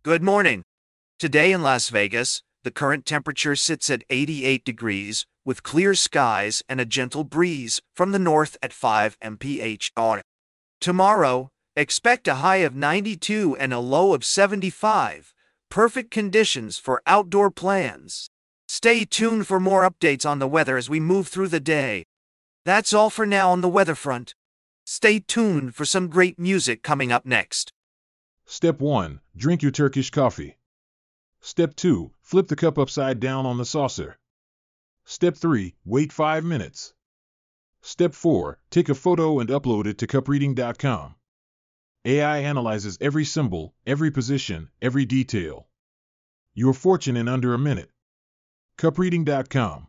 Good morning. Today in Las Vegas, the current temperature sits at 88 degrees, with clear skies and a gentle breeze from the north at 5 mph. Tomorrow, expect a high of 92 and a low of 75. Perfect conditions for outdoor plans. Stay tuned for more updates on the weather as we move through the day. That's all for now on the weather front. Stay tuned for some great music coming up next. Step 1. Drink your Turkish coffee. Step 2. Flip the cup upside down on the saucer. Step 3. Wait 5 minutes. Step 4. Take a photo and upload it to cupreading.com. AI analyzes every symbol, every position, every detail. Your fortune in under a minute. cupreading.com